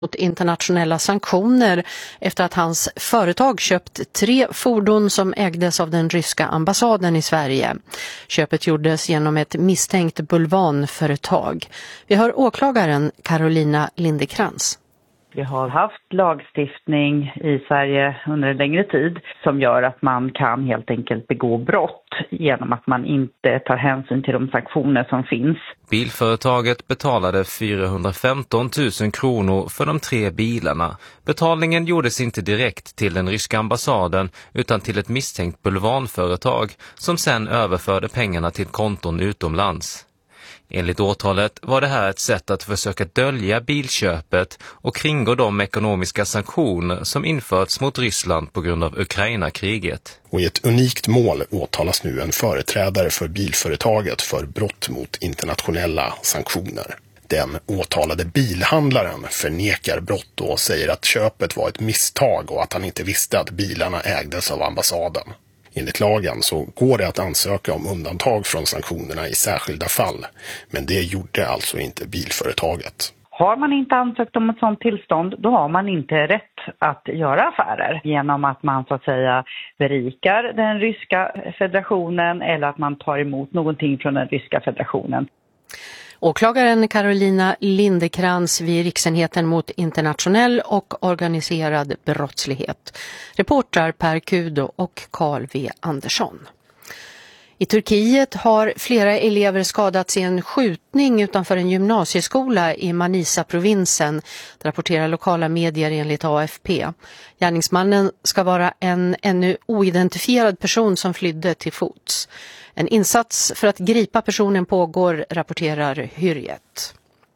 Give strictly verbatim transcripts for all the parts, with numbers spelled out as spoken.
mot internationella sanktioner efter att hans företag köpt tre fordon som ägdes av den ryska ambassaden i Sverige. Köpet gjordes genom ett misstänkt bulvanföretag. Vi hör åklagaren Carolina Lindekrans. Vi har haft lagstiftning i Sverige under en längre tid som gör att man kan helt enkelt begå brott genom att man inte tar hänsyn till de sanktioner som finns. Bilföretaget betalade fyrahundrafemton tusen kronor för de tre bilarna. Betalningen gjordes inte direkt till den ryska ambassaden utan till ett misstänkt bulvanföretag som sedan överförde pengarna till konton utomlands. Enligt åtalet var det här ett sätt att försöka dölja bilköpet och kringgå de ekonomiska sanktioner som införts mot Ryssland på grund av Ukraina-kriget. Och i ett unikt mål åtalas nu en företrädare för bilföretaget för brott mot internationella sanktioner. Den åtalade bilhandlaren förnekar brott och säger att köpet var ett misstag och att han inte visste att bilarna ägdes av ambassaden. Enligt lagen så går det att ansöka om undantag från sanktionerna i särskilda fall, men det gjorde alltså inte bilföretaget. Har man inte ansökt om ett sådant tillstånd, då har man inte rätt att göra affärer genom att man så att säga berikar den ryska federationen eller att man tar emot någonting från den ryska federationen. Åklagaren Carolina Lindekrans vid Riksenheten mot internationell och organiserad brottslighet. Reportrar Per Kudo och Carl V. Andersson. I Turkiet har flera elever skadats i en skjutning utanför en gymnasieskola i Manisa-provinsen, rapporterar lokala medier enligt A F P. Gärningsmannen ska vara en ännu oidentifierad person som flydde till fots. En insats för att gripa personen pågår, rapporterar Hürriyet.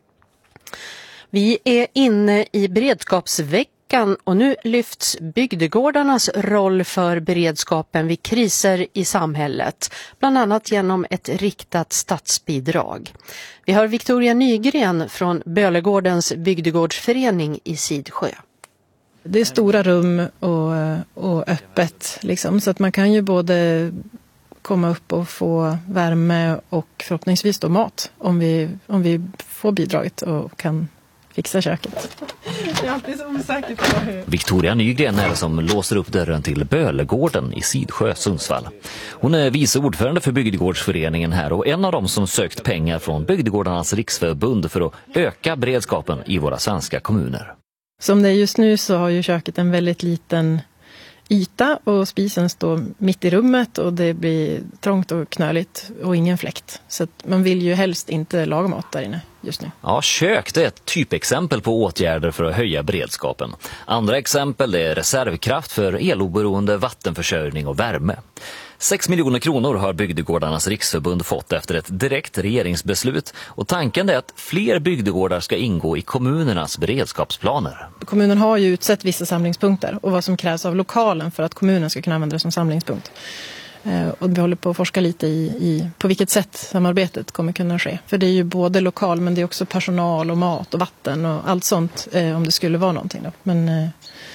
Vi är inne i beredskapsveckan och nu lyfts bygdegårdarnas roll för beredskapen vid kriser i samhället, bland annat genom ett riktat statsbidrag. Vi har Victoria Nygren från Bölegårdens bygdegårdsförening i Sidsjö. Det är stora rum och, och öppet liksom, så att man kan ju både komma upp och få värme och förhoppningsvis då mat om vi, om vi får bidraget och kan fixa köket. Jag är alltid så osäker på hur. Victoria Nygren är det som låser upp dörren till Bölegården i Sidsjö, Sundsvall. Hon är vice ordförande för bygdegårdsföreningen här och en av dem som sökt pengar från Bygdegårdarnas riksförbund för att öka beredskapen i våra svenska kommuner. Som det är just nu så har ju köket en väldigt liten yta och spisen står mitt i rummet och det blir trångt och knöligt och ingen fläkt. Så att man vill ju helst inte laga mat där inne just nu. Ja, kök det är ett typexempel på åtgärder för att höja beredskapen. Andra exempel är reservkraft för eloberoende vattenförsörjning och värme. sex miljoner kronor har Bygdegårdarnas riksförbund fått efter ett direkt regeringsbeslut och tanken är att fler bygdegårdar ska ingå i kommunernas beredskapsplaner. Kommunen har ju utsett vissa samlingspunkter och vad som krävs av lokalen för att kommunen ska kunna använda det som samlingspunkt. Och vi håller på att forska lite i, i på vilket sätt samarbetet kommer kunna ske. För det är ju både lokal men det är också personal och mat och vatten och allt sånt eh, om det skulle vara någonting då. Men, eh,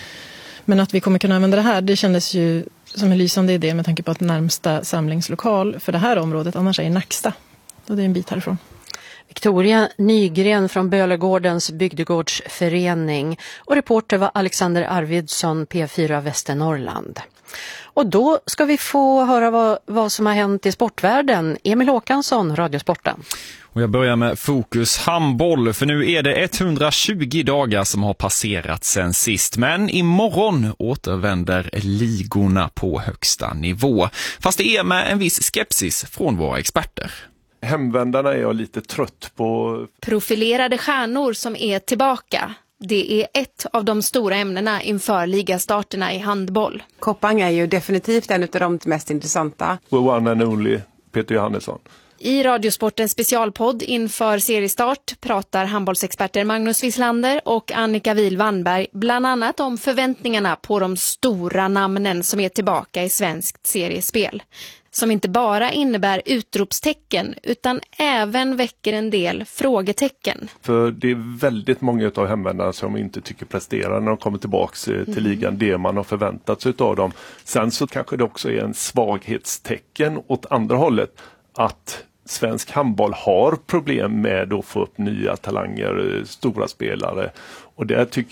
men att vi kommer kunna använda det här, det kändes ju som en lysande idé med tanke på att närmsta samlingslokal för det här området annars är Nacksta. Och det är en bit härifrån. Victoria Nygren från Bölegårdens bygdegårdsförening och reporter var Alexander Arvidsson, P fyra Västernorrland. Och då ska vi få höra vad, vad som har hänt i sportvärlden. Emil Håkansson, Radiosporten. Och jag börjar med fokus handboll, för nu är det etthundratjugo dagar som har passerat sen sist. Men imorgon återvänder ligorna på högsta nivå. Fast det är med en viss skepsis från våra experter. Hemvändarna är jag lite trött på. Profilerade stjärnor som är tillbaka. Det är ett av de stora ämnena inför ligastarterna i handboll. Koppang är ju definitivt en av de mest intressanta. The one and only Peter Johannesson. I Radiosportens specialpodd inför seriestart pratar handbollsexperter Magnus Wislander och Annika Wihl-Wannberg bland annat om förväntningarna på de stora namnen som är tillbaka i svenskt seriespel. Som inte bara innebär utropstecken utan även väcker en del frågetecken. För det är väldigt många av hemvändarna som inte tycker presterar när de kommer tillbaka till mm. ligan det man har förväntat sig av dem. Sen så kanske det också är en svaghetstecken åt andra hållet att svensk handboll har problem med att få upp nya talanger, stora spelare. Och där tycker